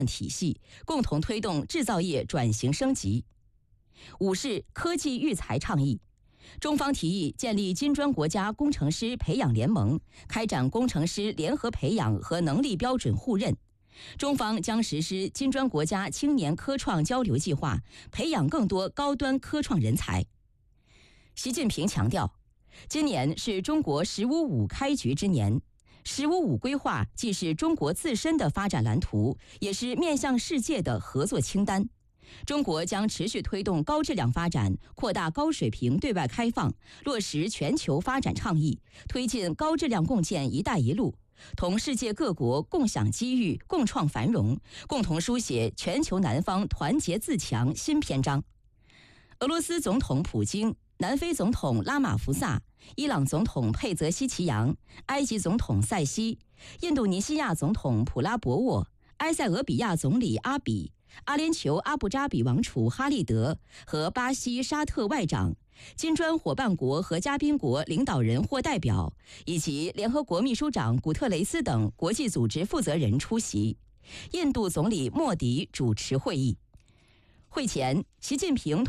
体系，共同推动制造业转型升级。5是科技育才倡议。中方提议建立金砖国家工程师培养联盟，开展工程师联合培养和能力标准互认。中方将实施金砖国家青年科创交流计划，培养更多高端科创人才。习近平强调，今年是中国“十五五”开局之年。“十五五”规划既是中国自身的发展蓝图，也是面向世界的合作清单。中国将持续推动高质量发展，扩大高水平对外开放，落实全球发展倡议，推进高质量共建“一带一路”，同世界各国共享机遇、共创繁荣，共同书写全球南方团结自强新篇章。俄罗斯总统普京、南非总统拉马福萨、伊朗总统佩泽希奇扬、埃及总统塞西、印度尼西亚总统普拉博沃、埃塞俄比亚总理阿比、阿联酋阿布扎比王储哈利德和巴西沙特外长、金砖伙伴国和嘉宾国领导人或代表，以及联合国秘书长古特雷斯等国际组织负责人出席。印度总理莫迪主持会议。会前，习近平